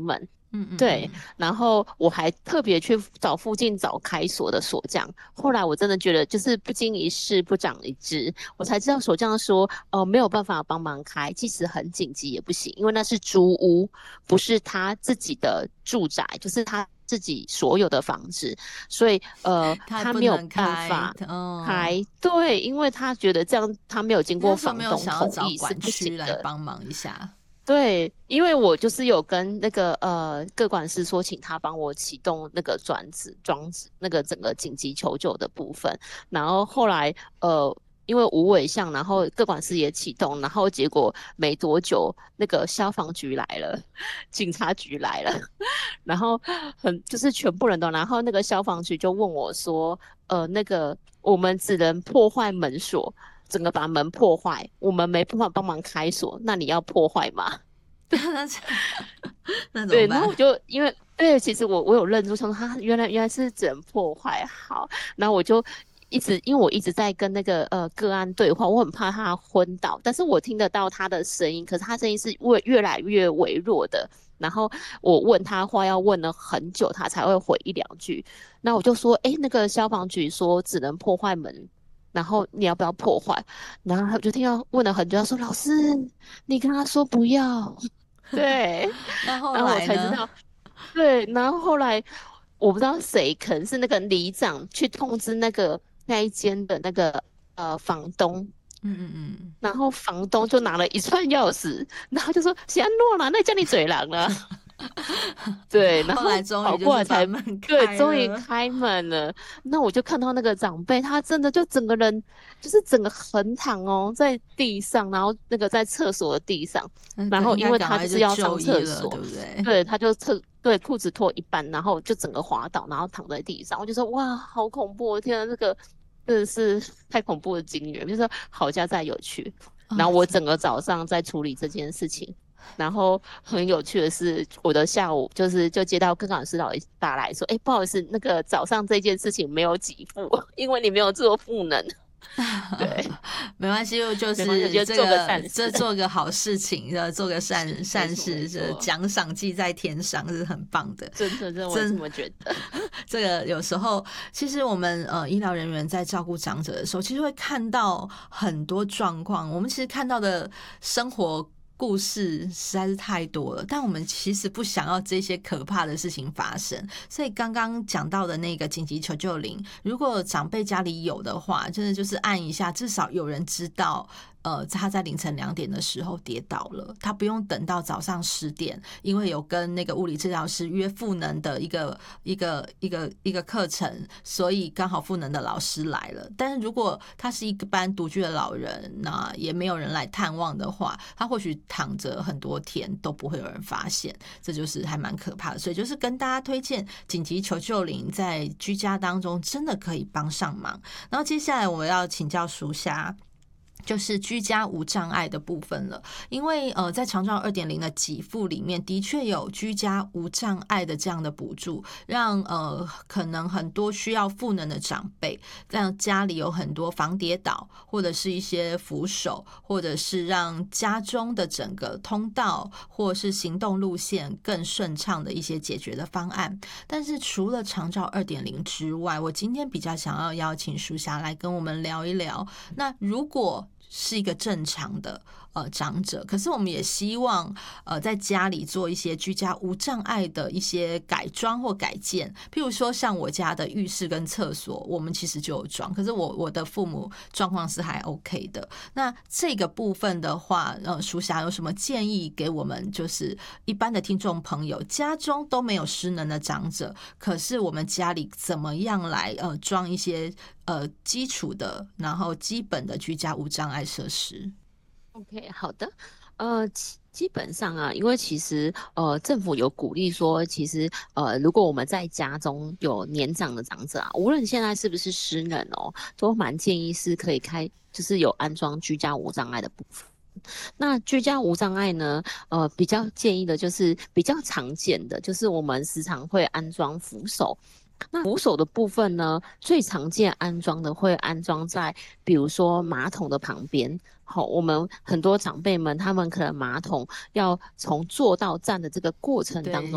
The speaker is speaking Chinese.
门。 嗯嗯对， 嗯， 然后我还特别去找附近找开锁的锁匠，后来我真的觉得就是不经一事不长一智，我才知道锁匠说，没有办法帮忙开，即使很紧急也不行，因为那是租屋，不是他自己的住宅，就是他自己所有的房子，所以他他没有不能开， 办法哦， 开，对，因为他觉得这样他没有经过你那时候没房东有想要同意是找管不行区来的。 帮忙一下？ 对，因为我就是有跟那个各管师说，请他帮我启动那个装置那个整个紧急求救的部分，然后后来因为无尾项，然后各管师也启动，然后结果没多久那个消防局来了，警察局来了，然后就是全部人都，然后那个消防局就问我说，那个我们只能破坏门锁。整个把门破坏，我们没办法帮忙开锁，那你要破坏吗？ 那那怎么对，然后办？ 我就因为对，其实我有认出，想说他原来是只能破坏好，然后我就因为我一直在跟那个个案对话，我很怕他昏倒，但是我听得到他的声音，可是他声音是越来越微弱的。然后我问他话要问了很久，他才会回一两句。那我就说，哎，那个消防局说只能破坏门，然后你要不要破坏？然后他就听到问了很久，他说老师，你跟他说不要。对， 那后然后我来呢？ 才知道，对，然后后来我不知道谁，可能是那个里长去通知那一间的那个房东， 嗯嗯嗯， 然后房东就拿了一串钥匙，然后就说喜安诺啦，那叫你嘴狼了。对，然后后来终于跑就是把过来才，对， 门开终于了。 开门了。那我就看到那个长辈，他真的就整个人就是整个横躺哦，在地上，然后那个在厕所的地上， 那个应然后因为他就该赶快就是要上就医了，对厕所， 不对？ 对，他就对，裤子脱一半，然后就整个滑倒，然后躺在地上。我就说哇，好恐怖哦！天啊，这个真的是太恐怖的经验，就是好家在有趣。然啊， 后我整个早上在处理这件事情。然后很有趣的是，我的下午就接到跟老师打来说，哎，不好意思，那个早上这件事情没有给付，因为你没有做赋能。对， 没关系，就没关系， 是就做个善这事。 做个好事情，做个是，没错，没善事，这错， 奖赏记在天上是很棒的。 真的，我也这真么觉得。 这个有时候，其实我们医疗人员在照顾长者的时候，其实会看到很多状况。我们其实看到的生活故事实在是太多了，但我们其实不想要这些可怕的事情发生。所以刚刚讲到的那个紧急求救铃，如果长辈家里有的话，真的就是按一下，至少有人知道。他在凌晨2点的时候跌倒了，他不用等到早上10点，因为有跟那个物理治疗师约赋能的一个课程，所以刚好赋能的老师来了。但是如果他是一般独居的老人，那也没有人来探望的话，他或许躺着很多天都不会有人发现，这就是还蛮可怕的。所以就是跟大家推荐紧急求救铃在居家当中真的可以帮上忙。然后接下来我要请教淑霞。就是居家无障碍的部分了，因为在长照2.0的给付里面，的确有居家无障碍的这样的补助，让可能很多需要赋能的长辈，让家里有很多防跌倒，或者是一些扶手，或者是让家中的整个通道或是行动路线更顺畅的一些解决的方案。但是除了长照2.0之外，我今天比较想要邀请淑霞来跟我们聊一聊，那如果是一个正常的长者，可是我们也希望在家里做一些居家无障碍的一些改装或改建，譬如说像我家的浴室跟厕所，我们其实就有装，可是我的父母状况是还 OK 的。那这个部分的话，淑霞有什么建议给我们？就是一般的听众朋友，家中都没有失能的长者，可是我们家里怎么样来装一些基础的，然后基本的居家无障碍设施。 OK，好的，基本上啊，因为其实政府有鼓励说，其实如果我们在家中有年长的长者啊，无论现在是不是失能哦，都蛮建议是可以就是有安装居家无障碍的部分。那居家无障碍呢，比较建议的就是比较常见的，就是我们时常会安装扶手。那扶手的部分呢，最常见安装的会安装在，比如说马桶的旁边。好，我们很多长辈们，他们可能马桶要从坐到站的这个过程当中。 对。